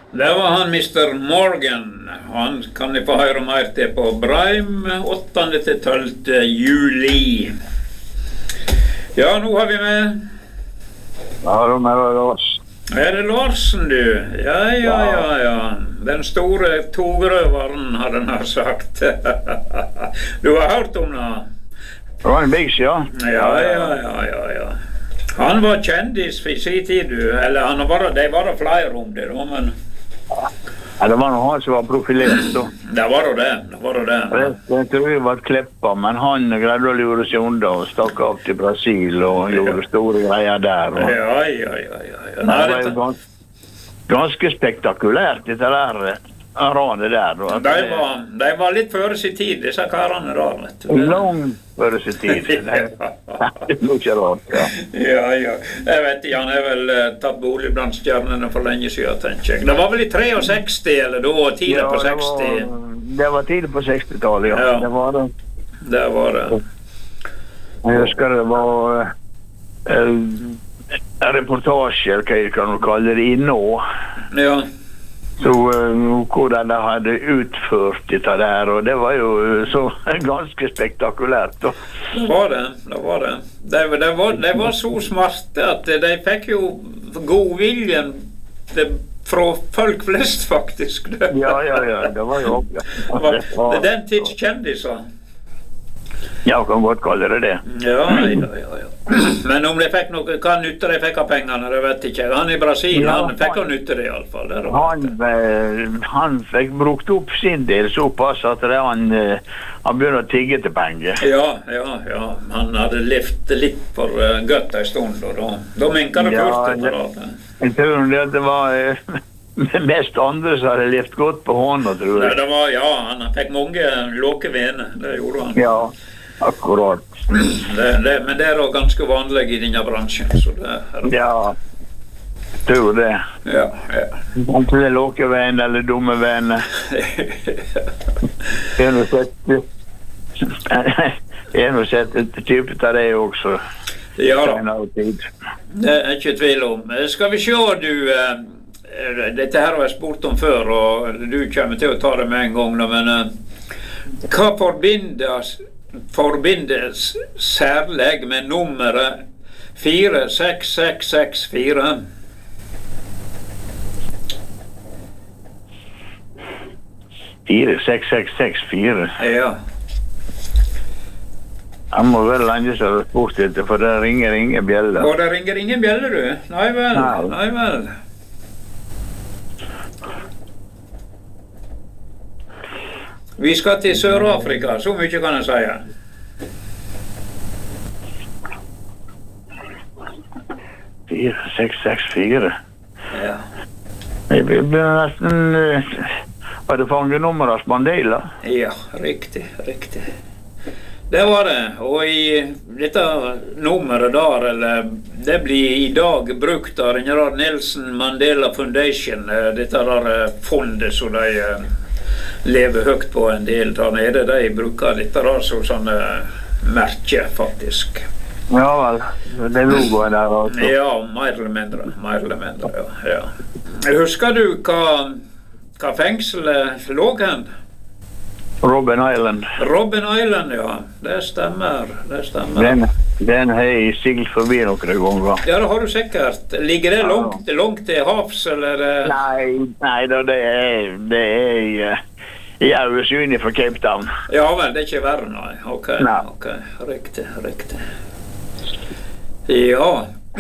Det var han Mr. Morgan. Han kan ni få høre mer til på Breim 8. til 12. juli. Ja, nå har vi med. Ja, de er Lars. Er det Larsen, du? Ja. Den store togrøveren, hadde han sagt. Du har hørt om det? Det var en biks, ja. Ja. Han var kjendis i sin tid, du. Eller de var flere om det, da, men... Ja, det var noe han som var profilert, da. Det var det. Jeg tror jeg var Kleppa, men han greide å lure seg unna og stakk av til Brasil og gjorde store greier der. Og... Ja. Det var jo ganske spektakulært, dette der ranet der. De var litt før sin tid, disse karene da, vet du. Langt før sin tid. Det er ikke rart, ja. Ja. Jeg vet ikke, han vel tatt bolig blant stjernene for lenge siden, tenker jeg. Det var vel i 63, eller da, tidlig på 60? Det var tidlig på 60-tallet, ja. Det var det. Jeg husker det var en reportasje, hva jeg kan kalle det, i nå. Ja. Så hvordan de hadde utført dette der, og det var jo så ganske spektakulært. Det var det. De var så smarte at de fikk jo godviljen fra folk flest, faktisk. Ja, det var jo det er den tids kjendiser. Ja, kan godt kalle det det. Ja. Men om de fikk noe, hva nytte de fikk av pengene, det vet ikke. Han i Brasil, han fikk å nytte det i alle fall. Han fikk brukt opp sin del såpass at han begynte å tigge til penger. Ja. Han hadde levd litt for godt en stund, og da minket det først på det. Jeg tror det var mest andre som hadde levd godt på hånda, tror jeg. Han fikk mange låke vener, det gjorde han. Ja, akkurat. Men det er også ganske vanlig i denne bransjen, så det er... Ja, tror det. Ja. Enten det er låke vener eller dumme vener. Jeg har nå sett et type av det også. Ja da, det er ikke tvil om. Skal vi se, du... Dette her har jeg spurt om før, og du kommer til å ta det med en gang, men hva forbindes særlig med nummeret 46664? 46664? Ja. Jeg må vel lenge så ha spurt etter, for det ringer ingen bjeller. Og det ringer ingen bjeller, du? Nei vel. Vi skal til Sør-Afrika, så mye kan jeg si. 46664? Ja. Jeg ble nesten... Var det fangenummer av Mandela? Ja, riktig. Det var det, og i dette nummeret der, det blir i dag brukt av den Nelson Mandela Foundation, dette der fondet som de lever høyt på en del der nede. De bruker dette der som sånne merker, faktisk. Ja vel, det er logoen der altså. Ja, mer eller mindre, ja. Husker du hva fengselet lå hen? Robben Island, ja. Det stemmer. Den har jeg siglet forbi noen ganger. Ja, det har du sikkert. Ligger det langt til havs, eller? Nei, det er i Auersund fra Cape Town. Ja vel, det er ikke verre, nei. Ok, riktig. Ja.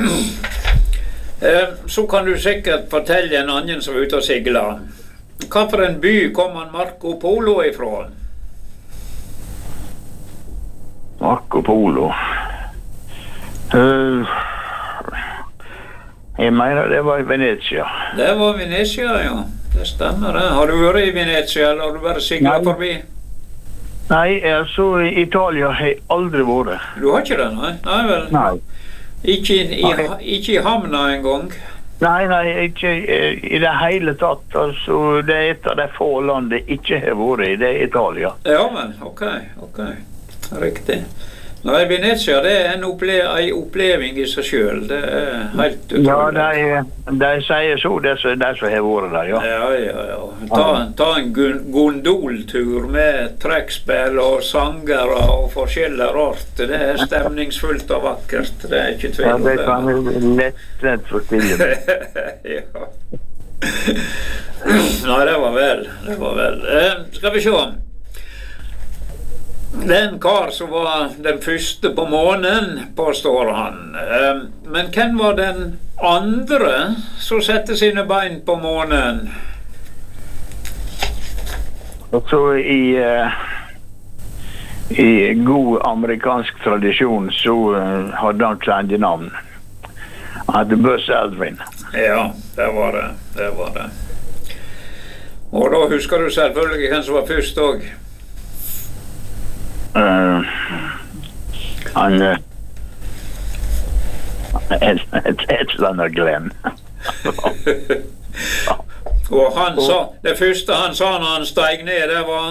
Så kan du sikkert fortelle en annen som er ute og sigler. Hva for en by kom han Marco Polo ifra? Marco Polo? Jeg mener det var i Venezia. Det var Venezia, ja. Det stemmer det. Har du vært i Venezia, eller har du bare siglet forbi? Nei, altså i Italia har jeg aldri vært. Du har ikke det, nei? Nei vel? Nei. Ikke i havna en gang? Nei, ikke i det hele tatt. Altså, det er et av de få land jeg ikke har vært i, det er Italia. Ja, men, ok. Riktig. Nei, Venezia, det en oppleving I seg selv. Det helt utrolig. Ja, de sier så, det som har vært der, ja. Ja. Ta en gondoltur med trekkspill og sanger og forskjellig rart. Det stemningsfullt og vakkert. Det ikke tvil om det. Ja, det kan jeg lett forstille. Ja. Nei, det var vel. Skal vi se. Den kar som var den første på månen, påstår han. Men hvem var den andre som sette sine bein på månen? Og så I god amerikansk tradisjon så hadde han kjent navn. Han hadde Buzz Aldrin. Ja, det var det. Og da husker du selvfølgelig hvem som var først også. Han et eller annet Glenn. Og han sa, det første han sa når han steg ned, det var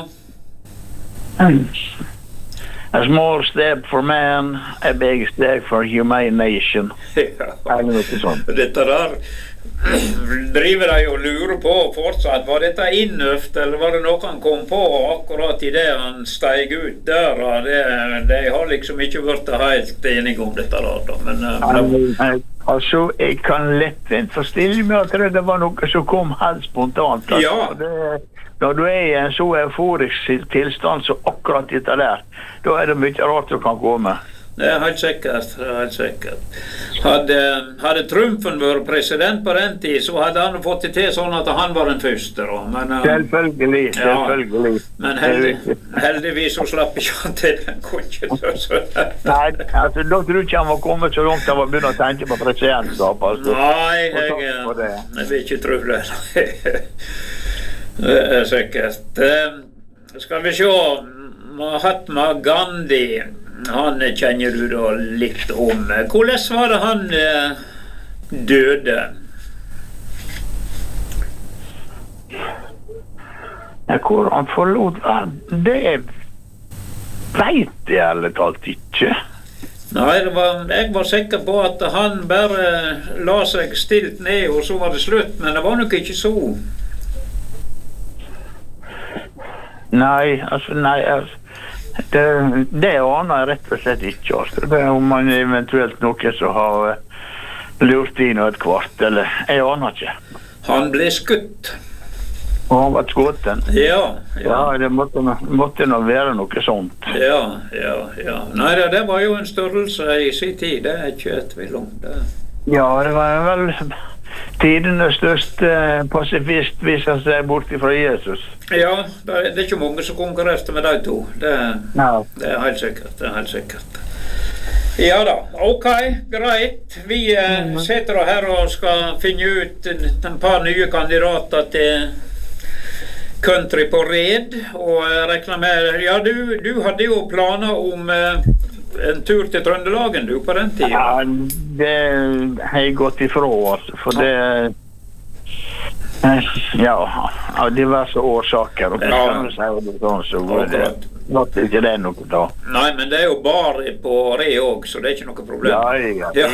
A small step for man, a big step for humane nation. Ja. Dette der driver de og lurer på fortsatt. Var dette innøft, eller var det noe han kom på akkurat I det han steg ut der? De har liksom ikke vært helt enige om dette da. Men, altså, jeg kan lettvint forstille meg at det var noe som kom helt spontant. Altså. Ja. Når du I en så euforisk tilstand så akkurat dette der, da det mye rart som kan komme. Det helt sikkert. Hadde Trumpen vært president på den tid, så hadde han fått det til sånn at han var den første. Men, selvfølgelig. Men heldigvis så slapp ikke han til den kongen. Nei, altså, da tror jeg ikke han var kommet så langt han var begynt å tenke på presidentskap. Altså. Nei, jeg vil ikke tro det. Det sikkert. Skal vi se, Mahatma Gandhi, han kjenner du da litt om. Hvordan var det han døde? Hvor han forlot det vet jeg ærlig talt ikke. Nei, jeg var sikker på at han bare la seg stilt ned og så var det slutt, men det var nok ikke så. Nei, det aner jeg rett og slett ikke. Altså. Det om man eventuelt noe som har lurt I noe et kvart, eller jeg aner ikke. Han ble skutt. Og han var skåten? Ja, det måtte nå være noe sånt. Ja. Nei, det var jo en størrelse I sin tid, det ikke et tvil om det. Ja, det var vel tidenes største pasifist viser seg bort fra Jesus. Ja, det ikke mange som konkurrerte med de to. Det helt sikkert. Ja da, ok, greit. Vi sitter her og skal finne ut en par nye kandidater til Country på Red, og regner med, ja, du hadde jo planer om en tur til Trøndelagen, du, på den tiden. Ja, det har jeg gått ifra, altså, for det av diverse årsaker og så var det ikke det noe da. Nei, men det jo bar på Re også, så det ikke noe problem. Ja.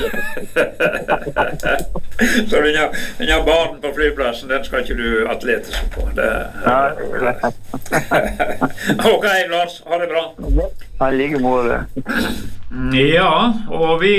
Så den baren på flyplassen, den skal ikke du atletisk på. Ok, Lars, ha det bra. Ha like måte. Ja, og vi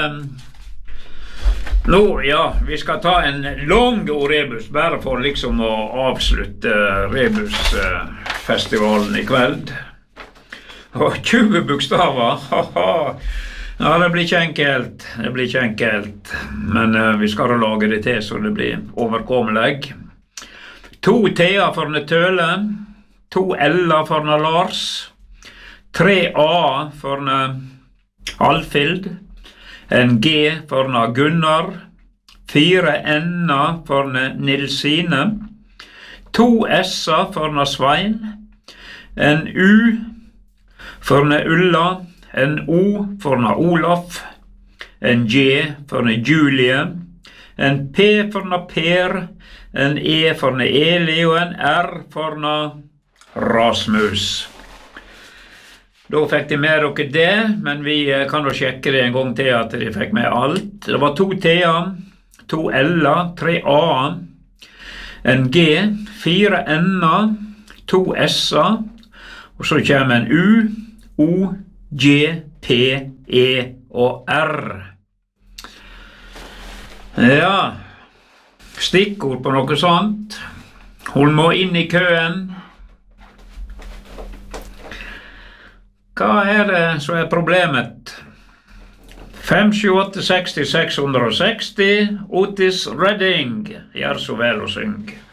vi skal ta en lang rebus, bare for liksom å avslutte rebusfestivalen I kveld. Og 20 bokstaver, ja, det blir ikke enkelt, men vi skal lage det til så det blir overkommelig. 2 T-er for Tøle, 2 L-er for Lars, 3 A for Alfhild, en G for Gunnar, 4 N-er for Nilsine, 2 S-er for Svein, en U for Ulla, en O for Olaf, en J for Julie, en P for Per, en E for Eli og en R for Rasmus. Da fikk de med dere det, men vi kan jo sjekke det en gang til at de fikk med alt. Det var 2 T-er, 2 L-er, 3 A-er, en G, 4 N-er, 2 S-er, og så kommer en U, O, G, P, E og R. Ja, stikkord på noe sånt. Hun må inn i køen. Hva det som problemet? 578 60 660, Otis Redding. Gjør så vel og syng.